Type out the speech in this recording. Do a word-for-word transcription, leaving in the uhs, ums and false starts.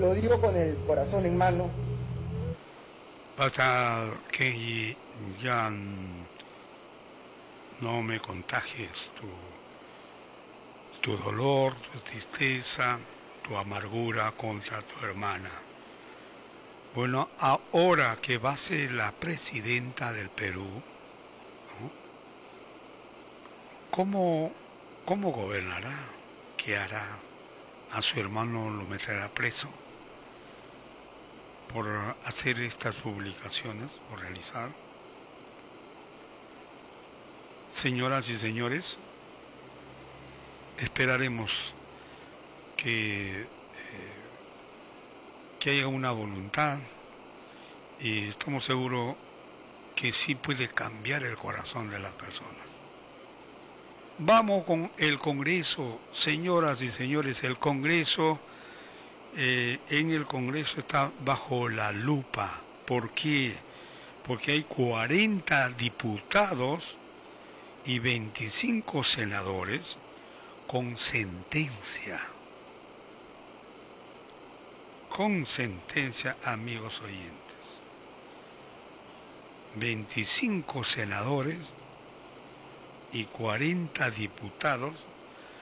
lo digo con el corazón en mano. Basta que ya no me contagies tu, tu dolor, tu tristeza, tu amargura contra tu hermana. Bueno, ahora que va a ser la presidenta del Perú, ¿no? ¿Cómo, cómo gobernará? ¿Qué hará? ¿A su hermano lo meterá preso por hacer estas publicaciones, por realizar? Señoras y señores, esperaremos que, eh, que haya una voluntad y estamos seguros que sí puede cambiar el corazón de las personas. Vamos con el Congreso, señoras y señores, el Congreso, eh, en el Congreso está bajo la lupa. ¿Por qué? Porque hay cuarenta diputados y veinticinco senadores con sentencia. Con sentencia, amigos oyentes. veinticinco senadores y cuarenta diputados